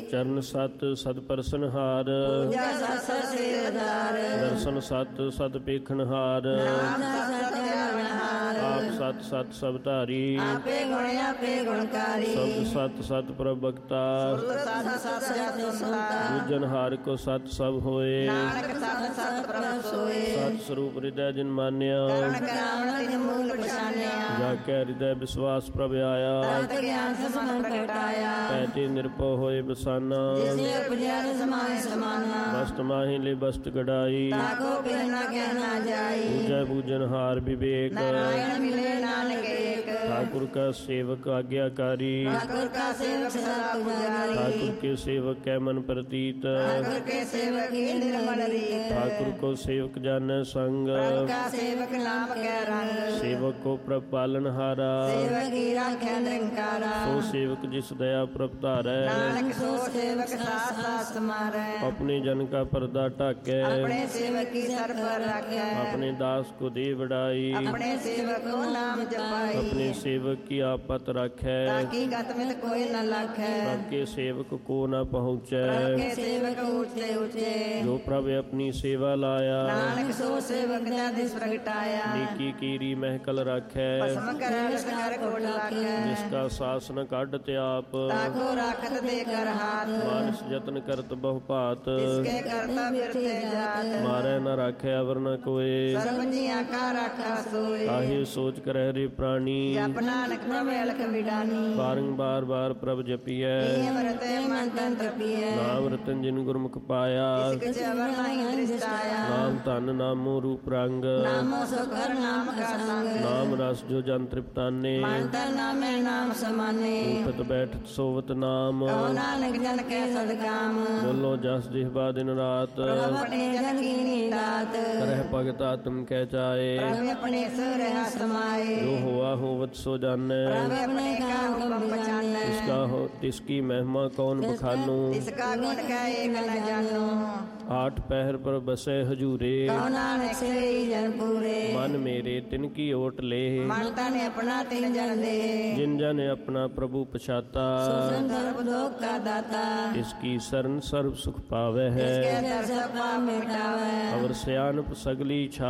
ਚਰਨ ਸਤ ਸਦ ਪਰਸਨਹਾਰ, ਪੂਜਾ ਸਤ ਸਤ ਸੇਵਦਾਰ, ਦਰਸ਼ਨ ਸਤ ਸਦ ਪੇਖਣਹਾਰ, ਨਾਮ ਸਤ ਧਿਆਨਹਾਰ, ਆਪ ਸਤ ਸਤ ਸਭ ਧਾਰੀ, ਆਪੇ ਗੁਣ ਆਪੇ ਗੁਣਕਾਰੀ, ਸ਼ਬਦ ਸਤ ਸਤ ਪ੍ਰਭ ਬਖਤਾ, ਸਤ ਸਤ ਸਤ ਸੁਨਤਾ, ਦੂਜਨ ਹਾਰ ਕੋ ਸਤ ਸਭ ਹੋਏ, ਨਾਨਕ ਸਤ ਸਤ ਪ੍ਰਭ ਸੋਏ, ਸਤ ਸਰੂਪ ਹਿਰਦੈ ਜਿਨ ਮਾਨਿਆ, ਕਰਣ ਕਰਾਵਣ ਤਿਨ ਮੂਲ ਪਛਾਨਿਆ, ਜਾ ਕੇ ਹਿਰਦੈ ਵਿਸ਼ਵਾਸ ਪ੍ਰਭ ਆਇਆ, ਤਤ ਗਿਆਨ ਸਮਨ ਪ੍ਰਗਟਾਇਆ, ਪੈਤੇ ਨਿਰਭਉ ਹੋਏ ਬਸਾਨਾ, ਜਿਸੇ ਉਪਜਿਆ ਸਮਾਨ ਸਮਾਨਾ, ਬਸਤ ਮਾਹੀ ਲਈ ਬਸਤ ਕਢਾਈ, ਤਾਕੋ ਬਿਨ ਨਾ ਕਹਿਣਾ ਜਾਈ, ਪੂਜੈ ਪੂਜਨ ਹਾਰ ਵਿਵੇਕ, ਨਾਰਾਇਣ ਮਿਲੇ ਨਾਨਕ ਏਕ, ठाकुर का सेवक आज्ञाकारी, ठाकुर का सेवक सदा पुजारी, ठाकुर के सेवक कै मन प्रतीत, ठाकुर के सेवक ही निर्मल रीत, ठाकुर को सेवक जाने संग, प्रभु का सेवक नाम कै रंग, सेवक को प्रभ पालन हारा, सेवक ही राख्या निरंकारा, सो सेवक जिस दया प्रभ धारै, नानक सो सेवक साथ साथ समारै, अपने जन का पर्दा ढाकै, अपने सेवक की सर पर रखै, अपने दास को दे बढ़ाई, अपने सेवक को नाम जपाई, अपने सेवक की आपत रखै, ताकि गत में कोई न लखै, प्रभ के सेवक को न पहुँचै, प्रभु के सेवक ऊंचे ऊंचे, जो प्रभ अपनी सेवा लाया, नानक सो सेवक जदिस प्रगटाया, नीकी कीरी महकल रखै, भस्म करल कर कोट लाखै, जिसका शासन काढ़त आप, ताको राखत देकर हाथ, मानस जतन करत बहु भात, इसके करता बिरते जात, मारै न राखै अवर न कोय, सर्व जिया का राखा सोए, काहे सोच कर रे प्राणी, जप नानक प्रभ अलख विडानी, बारंबार बार प्रभ जपियै, व्रत मन तन तपिय, नाम रतन जिन गुरमुख पाया, इसके चवर नहीं दृष्टाया, नाम धन नामो रूप रंग, नामो सुकर नाम का संग, नाम रस जो जन तृप्ताने, मानता नामे नाम समाने, उठत बैठत सोवत नाम, कहो नानक जन के सदकाम, बोलो जस जिह्वा दिन रात, प्रभु अपने जन की नीदात, करह भगत आत्म कह जाए, प्रभु अपने सुर समाये, जो हुआ होवत सो जाने, प्रभु अपने का हुक्म पहचाने, इसका हो तिसकी महिमा कौन बखानू, इसका गुण का एक न जानो, आठ पहर पर बसे हजूरे, कहो नानक से ही जन पूरे, मन मेरे तिनकी ओट ले, मानता ने अपना तीन जन दे, जिन जन अपना प्रभु पछाता, सुसन सर्व लोक का दाता, इसकी शरण सर्व सुख पावे है, इसके दर सब पाप मिटावे, अवर सयानप सगली छा